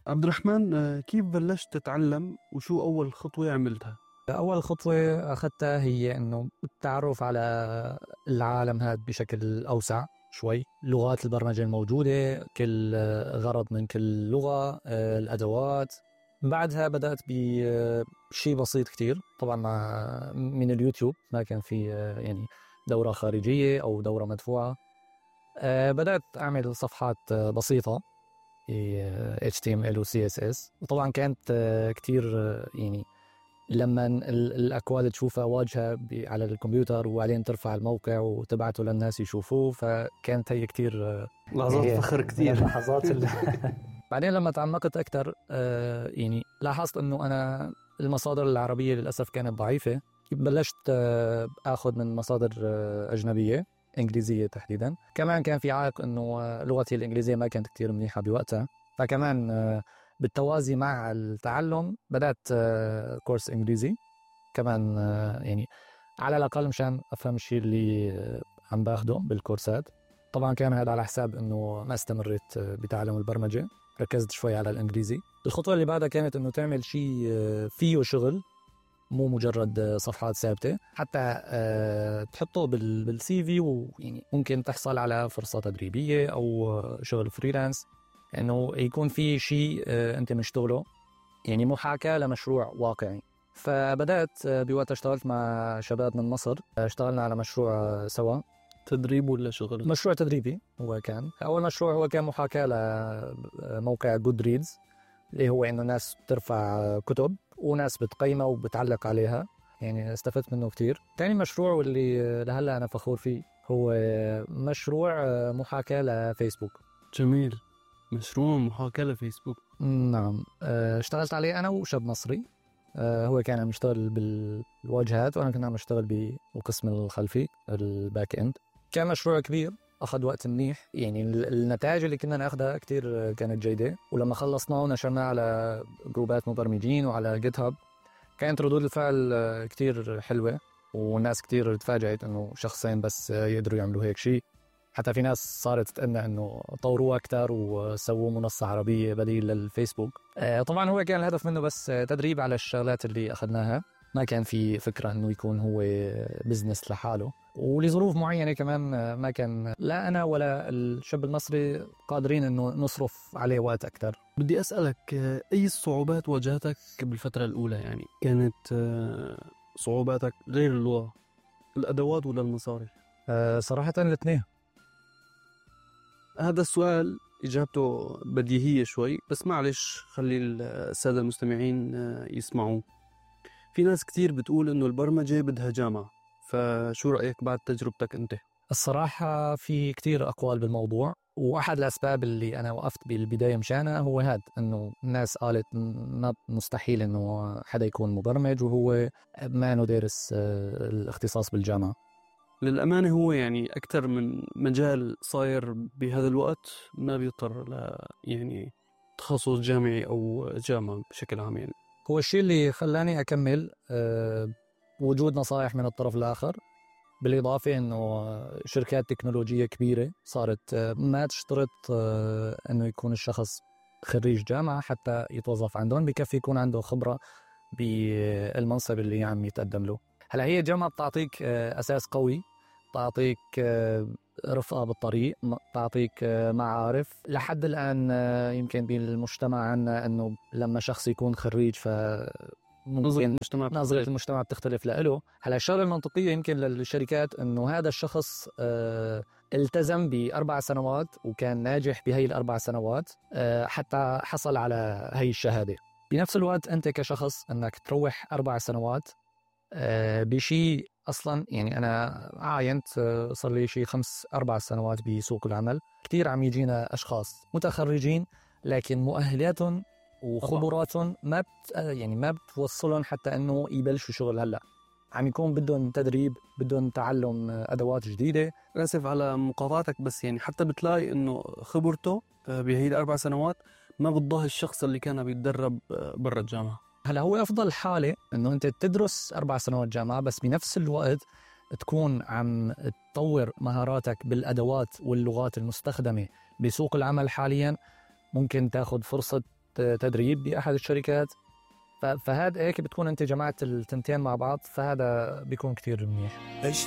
عبد الرحمن، كيف بلشت تتعلم وشو أول خطوة عملتها؟ أول خطوة أخذتها هي أنه التعرف على العالم هذا بشكل أوسع شوي، لغات البرمجة الموجودة، كل غرض من كل لغة، الأدوات. بعدها بدأت بشيء بسيط كتير، طبعا من اليوتيوب، ما كان في يعني دورة خارجية أو دورة مدفوعة. بدأت أعمل صفحات بسيطة HTML و CSS، وطبعا كانت كتير يعني لما الأكواد تشوفها واجهة على الكمبيوتر وبعدين ترفع الموقع وتبعته للناس يشوفوه، فكانت هي كتير لحظات فخر كتير. لحظات بعدين لما تعمقت أكتر يعني لاحظت أنه أنا المصادر العربية للأسف كانت ضعيفة. بلشت أخذ من مصادر أجنبية إنجليزية تحديدا. كمان كان في عائق أنه لغتي الإنجليزية ما كانت كتير منيحة بوقتها، فكمان بالتوازي مع التعلم بدأت كورس إنجليزي كمان، يعني على الأقل مشان أفهم الشيء اللي عم باخده بالكورسات. طبعا كان هذا على حساب أنه ما استمرت بتعلم البرمجة، ركزت شوي على الإنجليزي. الخطوة اللي بعدها كانت أنه تعمل شيء فيه شغل، مو مجرد صفحات ثابتة، حتى تحطه بالسي في، ويعني ممكن تحصل على فرصة تدريبية أو شغل فريلانس، انه يكون في شيء انت مشتغله، يعني محاكاة لمشروع واقعي. فبدأت بوقت اشتغلت مع شباب من مصر، اشتغلنا على مشروع سوا. تدريب ولا شغل؟ مشروع تدريبي. هو كان أول مشروع، هو كان محاكاة لموقع جود ريدز، اللي هو إنه ناس ترفع كتب وناس بتقيمها وبتعلق عليها، يعني استفدت منه كتير. تاني مشروع واللي لهلا أنا فخور فيه هو مشروع محاكاة لفيسبوك. جميل، مشروع محاكاة لفيسبوك. نعم، اشتغلت عليه أنا وشاب مصري. هو كان عم يشتغل بالواجهات وأنا كنت عم أشتغل بالقسم الخلفي، الباك إند. كان مشروع كبير، أخذ وقت منيح، يعني النتائج اللي كنا ناخدها كتير كانت جيدة. ولما خلصناه ونشرناه على جروبات مبرمجين وعلى جيت هاب، كانت ردود الفعل كتير حلوة، والناس كتير تفاجأت إنه شخصين بس يقدروا يعملوا هيك شيء. حتى في ناس صارت تتأنى إنه طوروه أكتر وسووا منصة عربية بديل للفيسبوك. طبعا هو كان الهدف منه بس تدريب على الشغلات اللي أخذناها، ما كان في فكرة إنه يكون هو بزنس لحاله. ولظروف معينة كمان ما كان لا أنا ولا الشاب المصري قادرين إنه نصرف عليه وقت أكتر. بدي أسألك، أي الصعوبات واجهتك بالفترة الأولى؟ يعني كانت صعوباتك غير اللغة، الأدوات ولا المصاري؟ صراحة الاثنين. هذا السؤال إجابته بديهية شوي، بس معلش خلي السادة المستمعين يسمعوا. في ناس كتير بتقول إنه البرمجة بدها جامعة، فشو رأيك بعد تجربتك أنت؟ الصراحة في كتير أقوال بالموضوع، وأحد الأسباب اللي أنا وقفت بالبداية مشانها هو هذا، إنه الناس قالت ما مستحيل إنه حدا يكون مبرمج وهو ما إنه دارس الاختصاص بالجامعة. للأمانة هو يعني أكثر من مجال صاير بهذا الوقت ما بيضطر يعني تخصص جامعي أو جامعة بشكل عام. يعني هو الشيء اللي خلاني أكمل وجود نصائح من الطرف الآخر، بالإضافة إنه شركات تكنولوجية كبيرة صارت ما تشترط إنه يكون الشخص خريج جامعة حتى يتوظف عندهم، بكفي يكون عنده خبرة بالمنصب اللي عم يتقدم له. هلا هي الجامعة بتعطيك أساس قوي، تعطيك رفقة بالطريق، تعطيك معارف. لحد الآن يمكن بالمجتمع عنا أنه لما شخص يكون خريج نظرة المجتمع بتختلف له. هلا الشغلة المنطقية يمكن للشركات أنه هذا الشخص التزم ب4 سنوات وكان ناجح بهي ال4 سنوات حتى حصل على هي الشهادة. بنفس الوقت أنت كشخص أنك تروح 4 سنوات بشيء أصلا، يعني أنا عاينت صار لي شيء 4 سنوات بسوق العمل، كتير عم يجينا أشخاص متخرجين لكن مؤهلاتهم وخبراتهم ما بتوصلهم حتى أنه يبلشوا شغل. هلأ عم يكون بدهم تدريب، بدهم تعلم أدوات جديدة. آسف على مقاطعتك، بس يعني حتى بتلاقي إنه خبرته بهي ال4 سنوات ما بتضاهي الشخص اللي كان بيتدرب برا الجامعة. هلا هو أفضل حالة إنه أنت تدرس 4 سنوات جامعة، بس بنفس الوقت تكون عم تطور مهاراتك بالأدوات واللغات المستخدمة بسوق العمل حاليا. ممكن تاخد فرصة تدريب بأحد الشركات. فهذا هيك بتكون أنت جمعت التنتين مع بعض، فهذا بيكون كتير منيح.